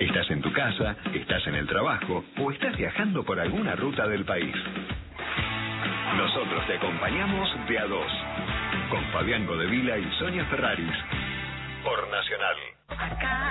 Estás en tu casa, estás en el trabajo o estás viajando por alguna ruta del país. Nosotros te acompañamos de a dos, con Fabián Godevila y Sonia Ferraris, por Nacional. Acá